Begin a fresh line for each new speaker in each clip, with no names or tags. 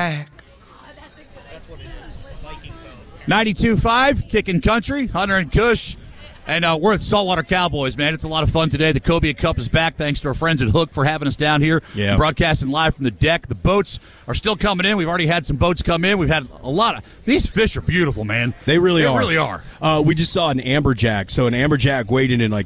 back. 92.5, Kicking Country, Hunter and Kush. And we're at Saltwater Cowboys, man. It's a lot of fun today. The Cobia Cup is back. Thanks to our friends at Hook for having us down here.
Yeah.
Broadcasting live from the deck. The boats are still coming in. We've already had some boats come in. We've had a lot of – these fish are beautiful, man.
They really are.
They really are.
We just saw an amberjack. So an amberjack weighed in like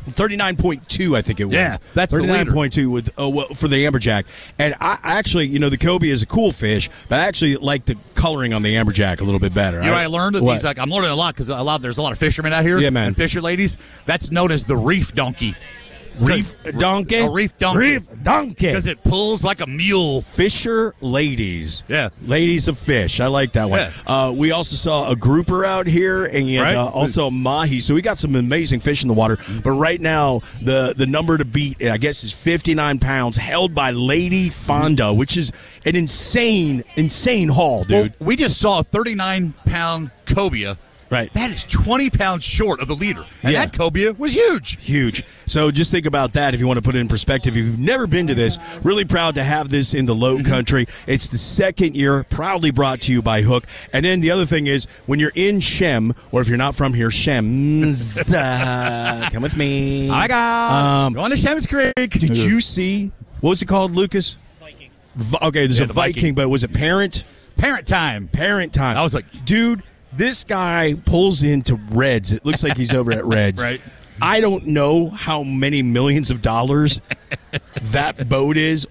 39.2, I think it was.
Yeah, that's the leader.
39.2 with for the amberjack. And I actually, the cobia is a cool fish, but I actually like the coloring on the amberjack a little bit better.
You know, I learned that these, like, I'm learning a lot because there's a lot of fishermen out here.
Yeah, man.
And fisher ladies. That's known as the reef donkey.
Reef donkey?
A reef donkey.
Reef donkey.
Because it pulls like a mule.
Fisher ladies.
Yeah.
Ladies of fish. I like that one.
Yeah.
We also saw a grouper out here and also a mahi. So we got some amazing fish in the water. But right now, the number to beat, I guess, is 59 pounds, held by Lady Fonda, which is an insane haul, dude.
Well, we just saw a 39-pound cobia.
Right.
That is 20 pounds short of the leader. And that cobia was huge.
Huge. So just think about that if you want to put it in perspective. If you've never been to this, really proud to have this in the Low Country. It's the second year, proudly brought to you by Hook. And then the other thing is, when you're in Shem, or if you're not from here, Shems, come with me.
I got going to Shems Creek.
Did you see, what was it called, Lucas?
Viking.
Okay, there's a
the
Viking, but was it Parent?
Parent time.
Parent time.
I was like,
dude, this guy pulls into Reds. It looks like he's over at Reds.
Right.
I don't know how many millions of dollars that boat is.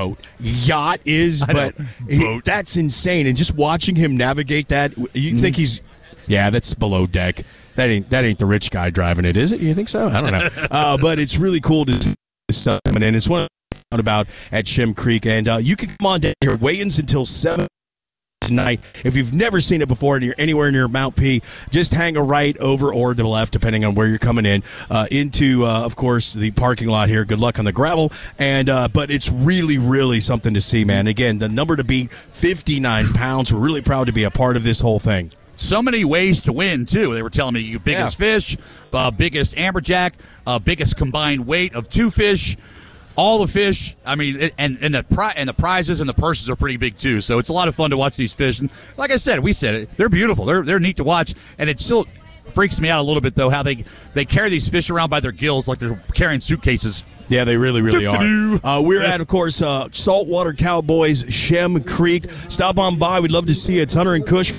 Yacht is, but that's insane. And just watching him navigate that, you think he's, that's below deck. That ain't the rich guy driving it, is it? You think so? I don't know. But it's really cool to see this stuff coming in. It's one about at Shem Creek, and you can come on down here. Weigh-ins until 7 tonight. If you've never seen it before and you're anywhere near Mount P, just hang a right over or to the left, depending on where you're coming in, into, of course, the parking lot here. Good luck on the gravel. And but it's really, really something to see, man. Again, the number to beat, 59 pounds. We're really proud to be a part of this whole thing.
So many ways to win, too. They were telling me biggest fish, biggest amberjack, biggest combined weight of 2 fish. All the fish, I mean, and the prizes and the purses are pretty big too. So it's a lot of fun to watch these fish. And like I said, we said it, they're beautiful. They're neat to watch. And it still freaks me out a little bit though how they carry these fish around by their gills like they're carrying suitcases.
Yeah, they really, really are. We're at, of course, Saltwater Cowboys, Shem Creek. Stop on by. We'd love to see you. It's Hunter and Kush.